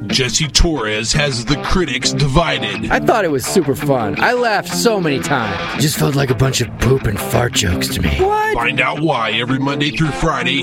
Jesse Torres has the critics divided. I thought it was super fun. I laughed so many times. Just felt like a bunch of poop and fart jokes to me. Find out why every Monday through Friday